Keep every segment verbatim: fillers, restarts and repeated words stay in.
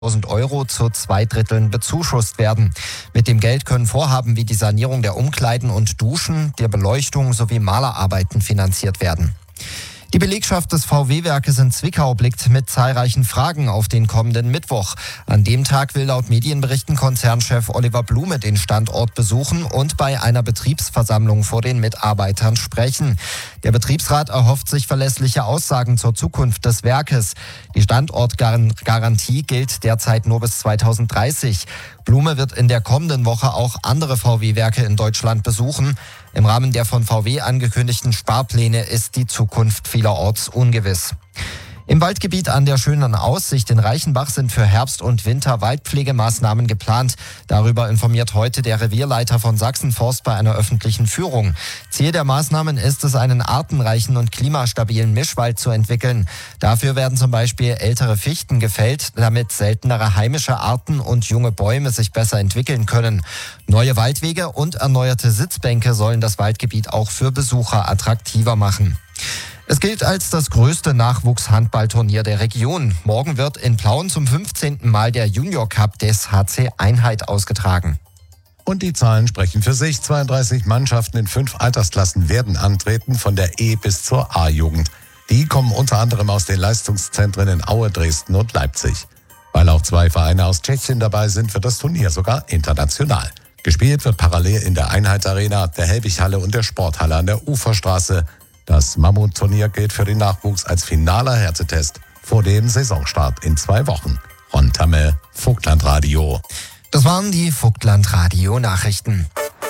tausend Euro zu zwei Dritteln bezuschusst werden. Mit dem Geld können Vorhaben wie die Sanierung der Umkleiden und Duschen, der Beleuchtung sowie Malerarbeiten finanziert werden. Die Belegschaft des V W-Werkes in Zwickau blickt mit zahlreichen Fragen auf den kommenden Mittwoch. An dem Tag will laut Medienberichten Konzernchef Oliver Blume den Standort besuchen und bei einer Betriebsversammlung vor den Mitarbeitern sprechen. Der Betriebsrat erhofft sich verlässliche Aussagen zur Zukunft des Werkes. Die Standortgarantie gilt derzeit nur bis zweitausenddreißig. Blume wird in der kommenden Woche auch andere V W-Werke in Deutschland besuchen. Im Rahmen der von V W angekündigten Sparpläne ist die Zukunft vielerorts ungewiss. Im Waldgebiet an der schönen Aussicht in Reichenbach sind für Herbst und Winter Waldpflegemaßnahmen geplant. Darüber informiert heute der Revierleiter von Sachsenforst bei einer öffentlichen Führung. Ziel der Maßnahmen ist es, einen artenreichen und klimastabilen Mischwald zu entwickeln. Dafür werden zum Beispiel ältere Fichten gefällt, damit seltenere heimische Arten und junge Bäume sich besser entwickeln können. Neue Waldwege und erneuerte Sitzbänke sollen das Waldgebiet auch für Besucher attraktiver machen. Es gilt als das größte Nachwuchshandballturnier der Region. Morgen wird in Plauen zum fünfzehnten Mal der Junior Cup des H C Einheit ausgetragen. Und die Zahlen sprechen für sich. zweiunddreißig Mannschaften in fünf Altersklassen werden antreten, von der E- bis zur A-Jugend. Die kommen unter anderem aus den Leistungszentren in Aue, Dresden und Leipzig. Weil auch zwei Vereine aus Tschechien dabei sind, wird das Turnier sogar international. Gespielt wird parallel in der Einheit Arena, der Helwig-Halle und der Sporthalle an der Uferstraße. Das Mammut-Turnier gilt für den Nachwuchs als finaler Härtetest vor dem Saisonstart in zwei Wochen. Ron Tamme, Vogtlandradio. Das waren die Vogtlandradio-Nachrichten.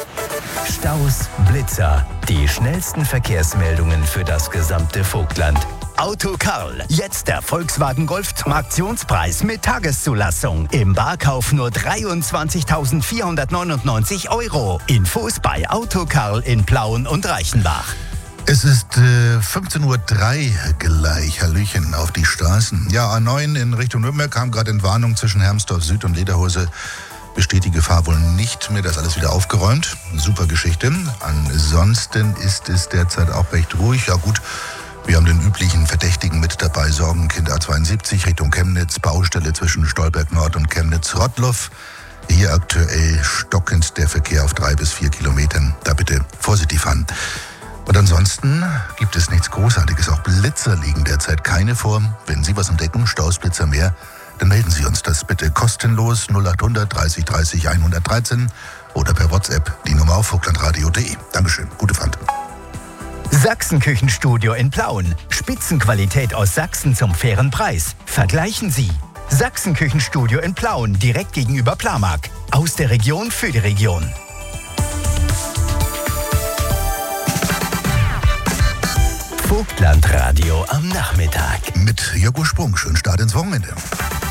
Staus, Blitzer, die schnellsten Verkehrsmeldungen für das gesamte Vogtland. Auto Karl, jetzt der Volkswagen Golf zum Aktionspreis mit Tageszulassung. Im Barkauf nur dreiundzwanzigtausendvierhundertneunundneunzig Euro. Infos bei Auto Karl in Plauen und Reichenbach. Es ist äh, fünfzehn Uhr drei gleich. Hallöchen auf die Straßen. Ja, A neun in Richtung Nürnberg kam gerade Entwarnung zwischen Hermsdorf Süd und Lederhose. Besteht die Gefahr wohl nicht mehr. Das ist alles wieder aufgeräumt. Super Geschichte. Ansonsten ist es derzeit auch recht ruhig. Ja gut, wir haben den üblichen Verdächtigen mit dabei. Sorgenkind A zweiundsiebzig Richtung Chemnitz. Baustelle zwischen Stolberg Nord und Chemnitz-Rottloff. Hier aktuell stockend der Verkehr auf drei bis vier Kilometern. Da bitte vorsichtig fahren. Und ansonsten gibt es nichts Großartiges. Auch Blitzer liegen derzeit keine vor. Wenn Sie was entdecken, Staus, Blitzer mehr, dann melden Sie uns das bitte kostenlos null achthundert dreißig dreißig hundertdreizehn oder per WhatsApp die Nummer auf vogtlandradio punkt de. Dankeschön, gute Fahrt. Sachsenküchenstudio in Plauen. Spitzenqualität aus Sachsen zum fairen Preis. Vergleichen Sie. Sachsenküchenstudio in Plauen, direkt gegenüber Plamark. Aus der Region für die Region. Vogtlandradio am Nachmittag. Mit Jörg Sprung. Schönen Start ins Wochenende.